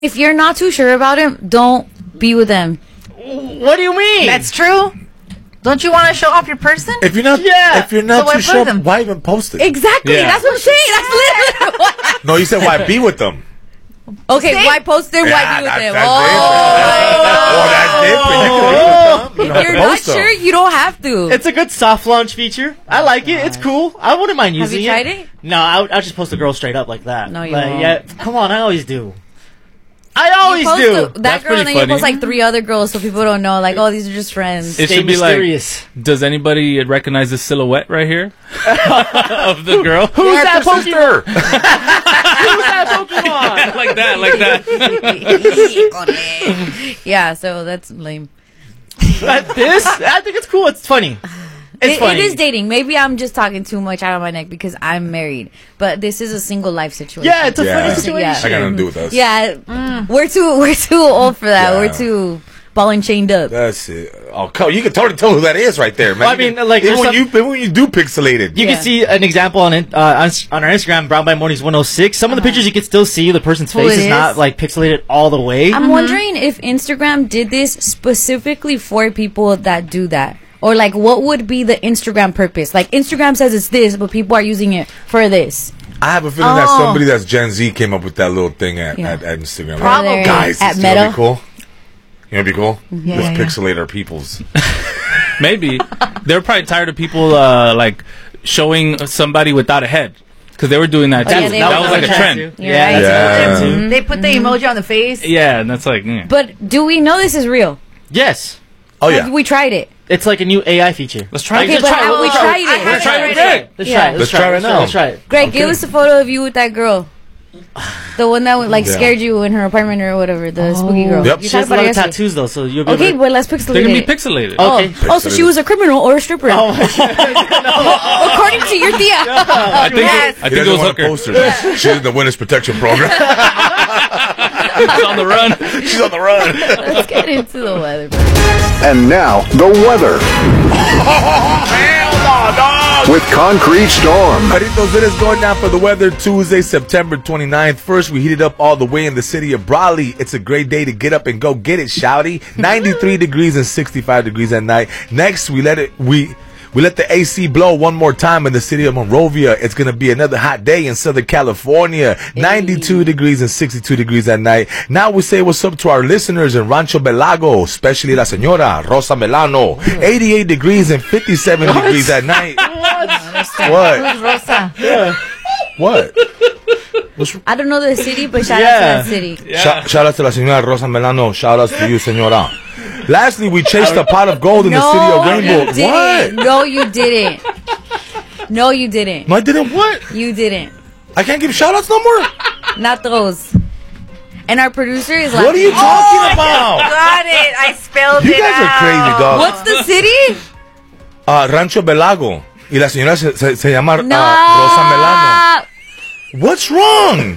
If you're not too sure about him, don't be with him. What do you mean? That's true. Don't you want to show off your person? If you're not, if you're not So why too sure, put them? why even post it? Exactly. Yeah. That's what I'm saying. That's literally what. No, you said why be with them. Okay, why post him? Why be with him? That's different. You can be with them. You If don't you're have to not post them. sure, you don't have to. It's a good soft launch feature. I like it. It's cool. I wouldn't mind Have using you tried it? No, I'll just post a girl straight up like that. No, you Like, won't. yeah, come on, I always do. I always You do. post that That's girl and then pretty you post funny. like 3 other girls so people don't know. Like, oh, these are just friends. It Stay should be mysterious. like, does anybody recognize the silhouette right here of the girl? Who's that Your sister. Who's that Pokemon? Like that. Yeah, so that's lame. This? I think it's cool. It's funny. It's funny. It is dating. Maybe I'm just talking too much out of my neck because I'm married. But this is a single life situation. Yeah, it's a Yeah. funny situation. I got nothing to do with us. Yeah, we're too old for that. Yeah. We're too ball and chained up. That's it. Oh, you can totally tell who that is right there, man. Well, I mean, like, even there's when you do pixelated. You Yeah. can see an example on our Instagram, Brown by Mornings 106. Some of the pictures you can still see the person's Who face it is not is? like pixelated all the way. I'm wondering if Instagram did this specifically for people that do that. Or, like, what would be the Instagram purpose? Like, Instagram says it's this, but people are using it for this. I have a feeling that Oh. somebody that's Gen Z came up with that little thing at Yeah. Instagram. Probably. Like, guys, At you know what'd Meta. be cool? You know what'd be cool? Yeah, Let's yeah. pixelate our peoples. Maybe. They're probably tired of people, like, showing somebody without a head. Because they were doing that too. yeah, they that were was like a doing trend. You're Yeah, right. that's Yeah. a trend too. They put the emoji on the face. Yeah, and that's like, But do we know this is real? Yes. Oh, Have yeah. we tried it? It's like a new AI feature. Let's try Okay, it. but try it. have we Let's tried I it? have Let's try it with tried Greg. Let's Yeah. try it. Let's try it now. Let's try it. Greg, give us a photo of you with that girl. The one that like Yeah. scared you in her apartment or whatever, the spooky girl. Yep. You She has talked a lot about it of yesterday. tattoos though, so you'll be Okay, able to... well, let's pixelate They're going to it. be pixelated. Oh. Oh, Okay. oh, so she was a criminal or a stripper? Oh, According to your tia. I think, Yes. I He think it doesn't was want to Hooker. post her. She's in the witness protection program. She's on the run. She's on the run. Let's get into the weather. And now, the weather Hell no, dog. with Concrete Storm. Caritos, it is going down for the weather Tuesday, September 29th. First, we heated up all the way in the city of Raleigh. It's a great day to get up and go get it, shouty. 93 degrees and 65 degrees at night. Next, we let the AC blow one more time in the city of Monrovia. It's going to be another hot day in Southern California. 92 degrees and 62 degrees at night. Now we say what's up to our listeners in Rancho Belago, especially La Señora Rosa Melano. 88 degrees and 57 degrees at night. What? Who's Rosa? What? I don't know the city, but shout out Yeah. to that city. Shout out to La Señora Rosa Melano. Shout out to you, Señora. Lastly, we chased a pot of gold in the city of Rainbow. You didn't. No, you didn't. No, you didn't. No, I didn't what? You didn't. I can't give shout outs no more? Not those. And our producer is like, What are you talking about? Got it. I spelled You it guys are crazy, dog. What's the city? Rancho Belago. Y la señora se llama No. Rosa Melano. What's wrong?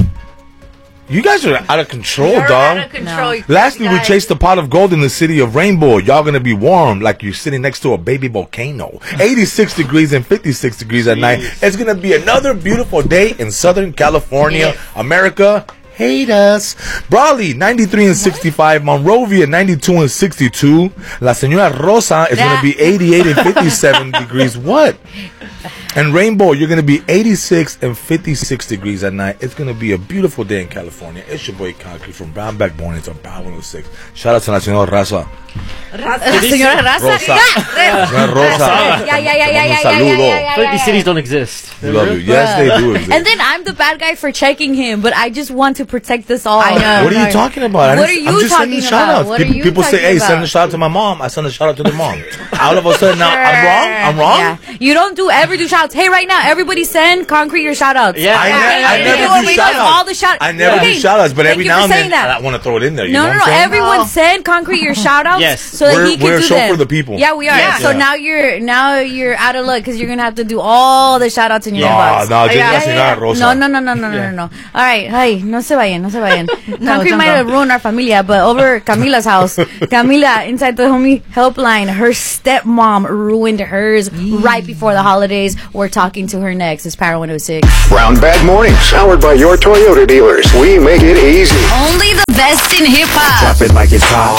You guys are out of control, You're dog. out of control. You Lastly, we guys. chased a pot of gold in the city of Rainbow. Y'all gonna be warm like you're sitting next to a baby volcano. 86 degrees and 56 degrees at night. It's gonna be another beautiful day in Southern California, America. Hate us. Brawley, 93 and 65. Monrovia, 92 and 62. La Señora Rosa is gonna be 88 and 57 degrees. What? And Rainbow, you're going to be 86 and 56 degrees at night. It's going to be a beautiful day in California. It's your boy Concrete from Brownback Mornings on Power 106. Shout out to La Señora Raza. Señora Raza. Rosa. Señora Rosa. Yeah. Saludo. But these cities don't exist. We love you. Yes, they do exist. And then I'm the bad guy for checking him, but I just want to protect us all. I know. What are you talking about? What are you I'm just sending talking shout about? outs. What are you People say, talking hey, about? send a shout out to my mom. I send a shout out to their mom. All of a sudden, now I'm wrong? Yeah. You don't ever do shout outs. Hey, right now, everybody send Concrete your shout outs. Yeah. I never do Because shout all outs. the shout I never do Okay, shout outs, but thank every you now for and saying then that. I want to throw it in there. You know No. what I'm saying? Everyone send Concrete your shout outs Yes. so that he can We're a do show them. for the people. Yeah, we are. Yeah. So Yeah. now you're out of luck because you're gonna have to do all the shout outs in your No, inbox. no, just Yeah, La Señora Rosa. No. All right, hey, no se vayan. Concrete don't might go. have ruined our familia, but over Camila's house, Camila, inside the homie helpline, her stepmom ruined hers right before the holidays. Tuesdays. We're talking to her next. It's Power 106. Brown Bag Mornings, powered by your Toyota dealers. We make it easy. Only the best in hip hop. Drop it like it's hot.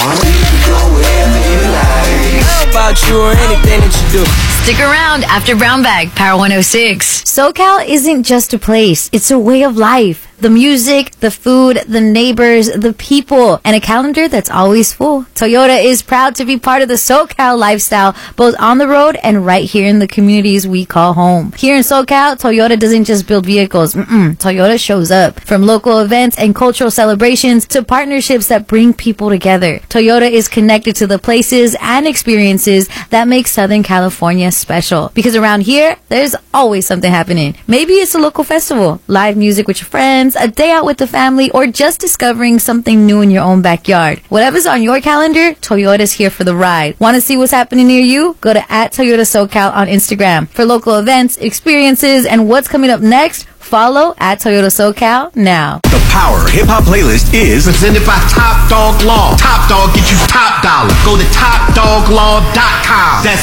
How about you or anything that you do? Stick around after Brown Bag, Power 106. SoCal isn't just a place, it's a way of life. The music, the food, the neighbors, the people, and a calendar that's always full. Toyota is proud to be part of the SoCal lifestyle, both on the road and right here in the communities we call home. Here in SoCal, Toyota doesn't just build vehicles. Toyota shows up. From local events and cultural celebrations to partnerships that bring people together. Toyota is connected to the places and experiences that make Southern California special. Because around here, there's always something happening. Maybe it's a local festival, live music with your friends, a day out with the family, or just discovering something new in your own backyard. Whatever's on your calendar, Toyota's here for the ride. Want to see what's happening near you? Go to @Toyota SoCal on Instagram. For local events, experiences, and what's coming up next, follow @Toyota SoCal now. The Power Hip Hop Playlist is presented by Top Dog Law. Top Dog gets you top dollar. Go to TopDogLaw.com. That's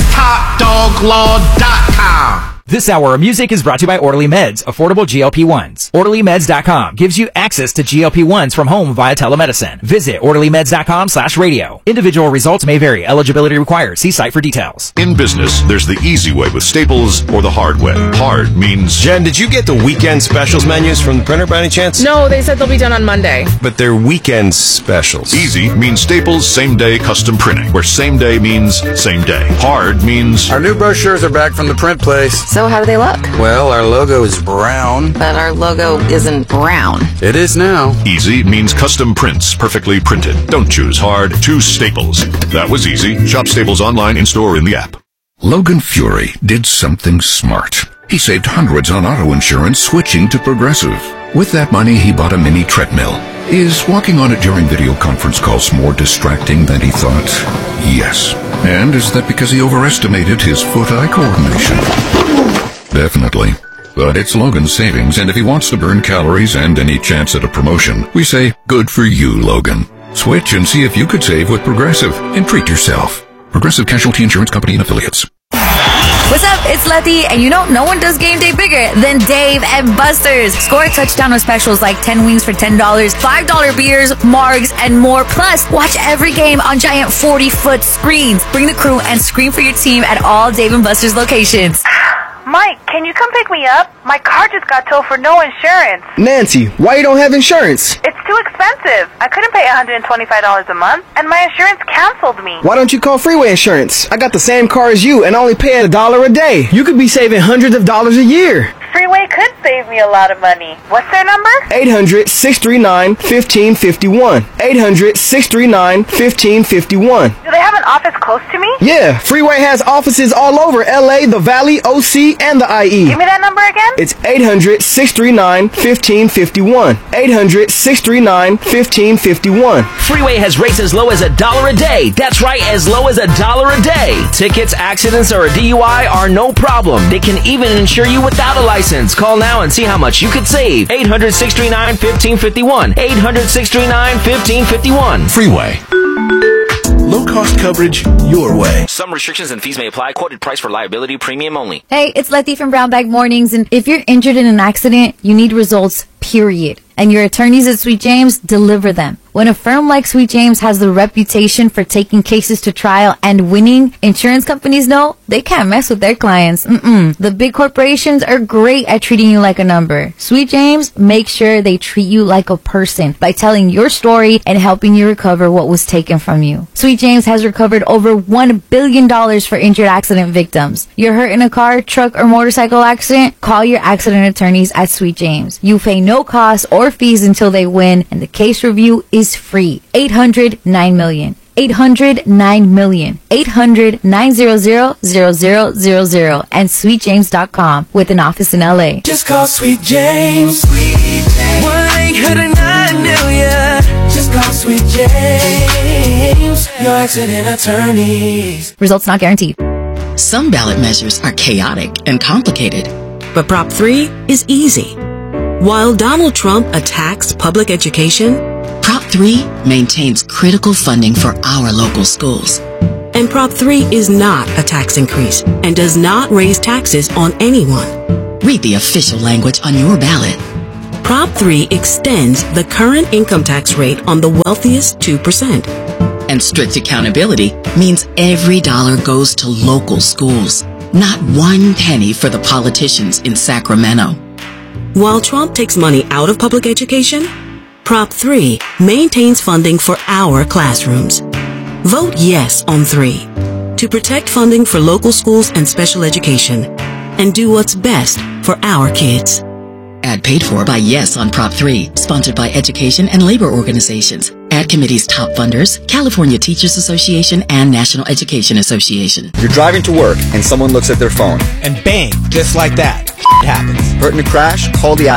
TopDogLaw.com. This hour of music is brought to you by Orderly Meds, affordable GLP-1s. OrderlyMeds.com gives you access to GLP-1s from home via telemedicine. Visit OrderlyMeds.com/radio. Individual results may vary. Eligibility required. See site for details. In business, there's the easy way with Staples or the hard way. Hard means... Jen, did you get the weekend specials menus from the printer by any chance? No, they said they'll be done on Monday. But they're weekend specials. Easy means Staples same-day custom printing, where same day means same day. Hard means... Our new brochures are back from the print place. So how do they look? Well, our logo is brown. But our logo isn't brown. It is now. Easy means custom prints, perfectly printed. Don't choose hard, choose Staples. That was easy. Shop Staples online, in-store, in the app. Logan Fury did something smart. He saved hundreds on auto insurance switching to Progressive. With that money, he bought a mini treadmill. Is walking on it during video conference calls more distracting than he thought? Yes. And is that because he overestimated his foot-eye coordination? Definitely. But it's Logan's savings, and if he wants to burn calories and any chance at a promotion, we say, good for you, Logan. Switch and see if you could save with Progressive and treat yourself. Progressive Casualty Insurance Company and Affiliates. What's up? It's Letty, and you know no one does game day bigger than Dave and Buster's. Score a touchdown with specials like 10 wings for $10, $5 beers, margs, and more. Plus, watch every game on giant 40-foot screens. Bring the crew and scream for your team at all Dave and Buster's locations. Mike, can you come pick me up? My car just got towed for no insurance. Nancy, why you don't have insurance? It's too expensive. I couldn't pay $125 a month, and my insurance canceled me. Why don't you call Freeway Insurance? I got the same car as you and only pay $1 a day. You could be saving hundreds of dollars a year. Freeway could save me a lot of money. What's their number? 800-639-1551. 800-639-1551. Do they have an office close to me? Yeah, Freeway has offices all over LA, the Valley, OC, and the IE. Give me that number again. It's 800-639-1551. 800-639-1551. Freeway has rates as low as $1 a day. That's right, as low as $1 a day. Tickets, accidents, or a DUI are no problem. They can even insure you without a license. Call now and see how much you could save. 800-639-1551. 800-639-1551. Freeway. Low-cost coverage your way. Some restrictions and fees may apply. Quoted price for liability premium only. Hey, it's Letty from Brown Bag Mornings, and if you're injured in an accident, you need results, period. And your attorneys at Sweet James deliver them. When a firm like Sweet James has the reputation for taking cases to trial and winning, insurance companies know they can't mess with their clients. The big corporations are great at treating you like a number. Sweet James makes sure they treat you like a person by telling your story and helping you recover what was taken from you. Sweet James has recovered over $1 billion for injured accident victims. You're hurt in a car, truck, or motorcycle accident? Call your accident attorneys at Sweet James. You pay no cost or fees until they win, and the case review is free. 800-9-million. 800-9-million. 800-900-0000 and sweetjames.com with an office in LA. Just call Sweet James. Sweet James. 1-800-9-million. Just call Sweet James. Your accident attorneys. Results not guaranteed. Some ballot measures are chaotic and complicated, but Prop 3 is easy. While Donald Trump attacks public education, Prop 3 maintains critical funding for our local schools. And Prop 3 is not a tax increase and does not raise taxes on anyone. Read the official language on your ballot. Prop 3 extends the current income tax rate on the wealthiest 2%. And strict accountability means every dollar goes to local schools, not 1 penny for the politicians in Sacramento. While Trump takes money out of public education, Prop 3 maintains funding for our classrooms. Vote yes on 3 to protect funding for local schools and special education and do what's best for our kids. Ad paid for by Yes on Prop 3, sponsored by education and labor organizations. Ad committee's top funders, California Teachers Association and National Education Association. You're driving to work and someone looks at their phone. And bang, just like that, happens. Hurt in a crash? Call the